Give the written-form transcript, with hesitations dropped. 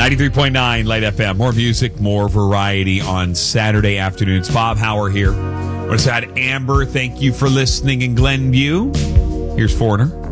93.9 Light FM. More music, more variety on Saturday afternoons. Bob Hauer here. I want to say hi to Amber. Thank you for listening in Glenview. Here's Foreigner.